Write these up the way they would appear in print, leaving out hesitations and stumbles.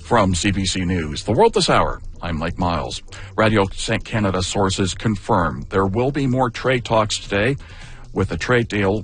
From CBC News, The World This Hour, I'm Mike Miles. Radio Canada sources confirm there will be more trade talks today with the trade deal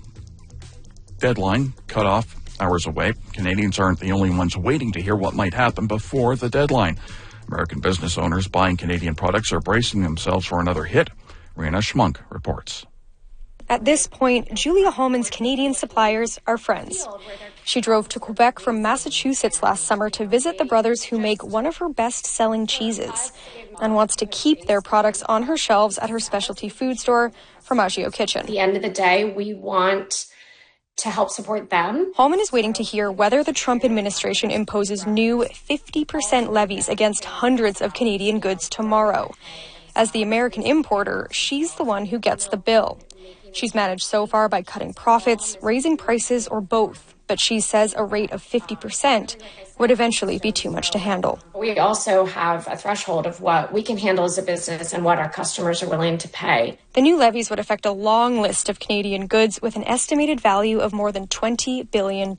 deadline cut off hours away. Canadians aren't the only ones waiting to hear what might happen before the deadline. American business owners buying Canadian products are bracing themselves for another hit. Rihanna Schmunk reports. At this point, Julia Holman's Canadian suppliers are friends. She drove to Quebec from Massachusetts last summer to visit the brothers who make one of her best-selling cheeses and wants to keep their products on her shelves at her specialty food store, Formaggio Kitchen. At the end of the day, we want to help support them. Holman is waiting to hear whether the Trump administration imposes new 50% levies against hundreds of Canadian goods tomorrow. As the American importer, she's the one who gets the bill. She's managed so far by cutting profits, raising prices, or both. But she says a rate of 50% would eventually be too much to handle. We also have a threshold of what we can handle as a business and what our customers are willing to pay. The new levies would affect a long list of Canadian goods with an estimated value of more than $20 billion.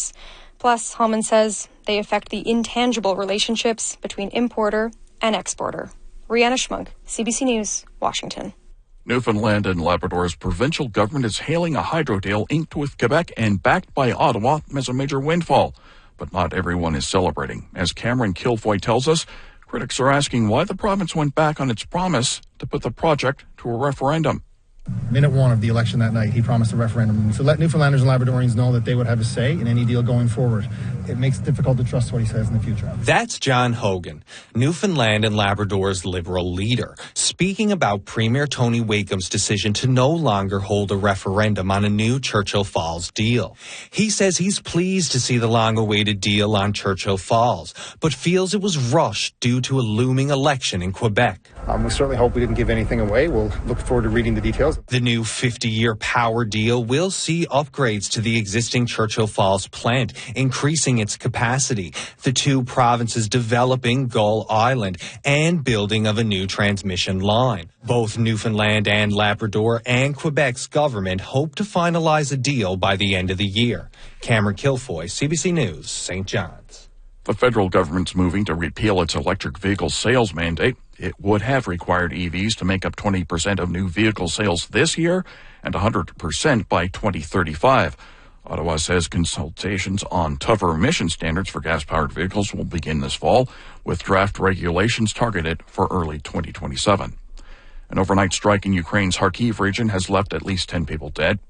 Plus, Holman says they affect the intangible relationships between importer and exporter. Rihanna Schmunk, CBC News, Washington. Newfoundland and Labrador's provincial government is hailing a hydro deal inked with Quebec and backed by Ottawa as a major windfall. But not everyone is celebrating. As Cameron Kilfoy tells us, critics are asking why the province went back on its promise to put the project to a referendum. Minute one of the election that night, he promised a referendum to let Newfoundlanders and Labradorians know that they would have a say in any deal going forward. It makes it difficult to trust what he says in the future. That's John Hogan, Newfoundland and Labrador's Liberal leader, speaking about Premier Tony Wakeham's decision to no longer hold a referendum on a new Churchill Falls deal. He says he's pleased to see the long-awaited deal on Churchill Falls, but feels it was rushed due to a looming election in Quebec. We certainly hope we didn't give anything away. We'll look forward to reading the details. The new 50-year power deal will see upgrades to the existing Churchill Falls plant, increasing its capacity, the two provinces developing Gull Island, and building of a new transmission line. Both Newfoundland and Labrador and Quebec's government hope to finalize a deal by the end of the year. Cameron Kilfoy, CBC News, St. John's. The federal government's moving to repeal its electric vehicle sales mandate. It would have required EVs to make up 20% of new vehicle sales this year and 100% by 2035. Ottawa says consultations on tougher emission standards for gas-powered vehicles will begin this fall, with draft regulations targeted for early 2027. An overnight strike in Ukraine's Kharkiv region has left at least 10 people dead.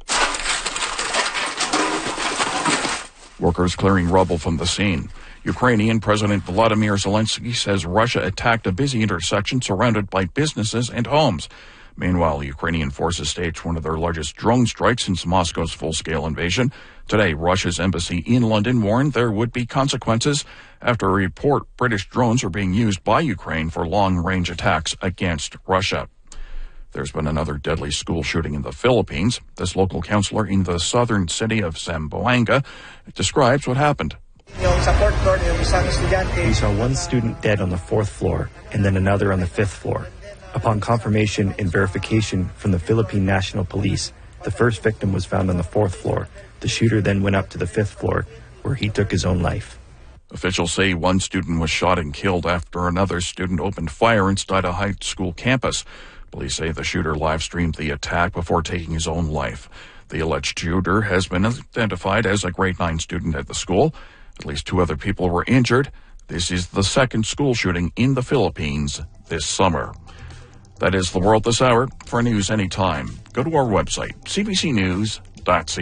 Workers clearing rubble from the scene. Ukrainian President Volodymyr Zelensky says Russia attacked a busy intersection surrounded by businesses and homes. Meanwhile, Ukrainian forces staged one of their largest drone strikes since Moscow's full-scale invasion. Today, Russia's embassy in London warned there would be consequences after a report British drones are being used by Ukraine for long-range attacks against Russia. There's been another deadly school shooting in the Philippines. This local counselor in the southern city of Zamboanga describes what happened. We saw one student dead on the 4th floor and then another on the 5th floor. Upon confirmation and verification from the Philippine National Police, the first victim was found on the 4th floor. The shooter then went up to the 5th floor, where he took his own life. Officials say one student was shot and killed after another student opened fire inside a high school campus. Police say the shooter live-streamed the attack before taking his own life. The alleged shooter has been identified as a grade 9 student at the school. At least 2 other people were injured. This is the second school shooting in the Philippines this summer. That is The World This Hour. For news anytime, go to our website, cbcnews.ca.